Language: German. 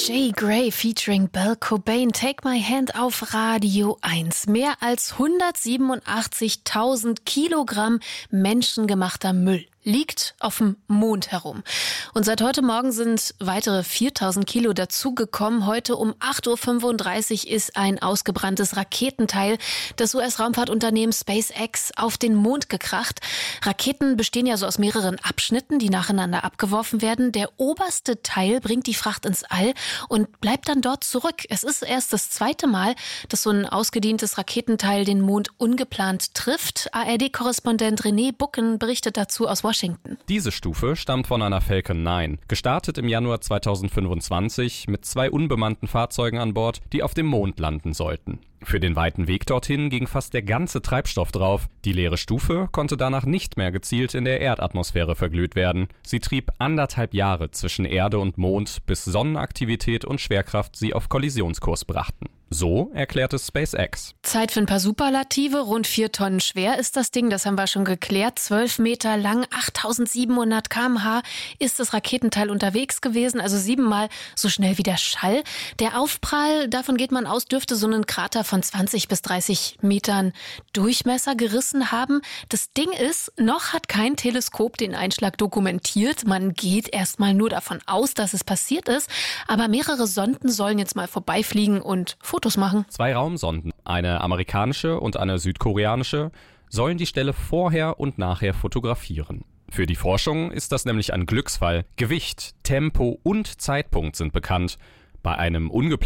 Jay Gray featuring Belle Cobain, Take My Hand auf Radio 1. Mehr als 187.000 Kilogramm menschengemachter Müll liegt auf dem Mond herum. Und seit heute Morgen sind weitere 4.000 Kilo dazugekommen. Heute um 8.35 Uhr ist ein ausgebranntes Raketenteil des US-Raumfahrtunternehmens SpaceX auf den Mond gekracht. Raketen bestehen ja so aus mehreren Abschnitten, die nacheinander abgeworfen werden. Der oberste Teil bringt die Fracht ins All und bleibt dann dort zurück. Es ist erst das zweite Mal, dass so ein ausgedientes Raketenteil den Mond ungeplant trifft. ARD-Korrespondent René Bucken berichtet dazu aus Washington. Diese Stufe stammt von einer Falcon 9, gestartet im Januar 2025 mit 2 unbemannten Fahrzeugen an Bord, die auf dem Mond landen sollten. Für den weiten Weg dorthin ging fast der ganze Treibstoff drauf. Die leere Stufe konnte danach nicht mehr gezielt in der Erdatmosphäre verglüht werden. Sie trieb 1,5 Jahre zwischen Erde und Mond, bis Sonnenaktivität und Schwerkraft sie auf Kollisionskurs brachten. So erklärte SpaceX. Zeit für ein paar Superlative. Rund 4 Tonnen schwer ist das Ding, das haben wir schon geklärt. 12 Meter lang, 8.700 km/h ist das Raketenteil unterwegs gewesen, also 7-mal so schnell wie der Schall. Der Aufprall, davon geht man aus, dürfte so einen Krater von 20 bis 30 Metern Durchmesser gerissen haben. Das Ding ist, noch hat kein Teleskop den Einschlag dokumentiert. Man geht erstmal nur davon aus, dass es passiert ist. Aber mehrere Sonden sollen jetzt mal vorbeifliegen und Fotos machen. 2 Raumsonden, eine amerikanische und eine südkoreanische, sollen die Stelle vorher und nachher fotografieren. Für die Forschung ist das nämlich ein Glücksfall. Gewicht, Tempo und Zeitpunkt sind bekannt. Bei einem ungeplanten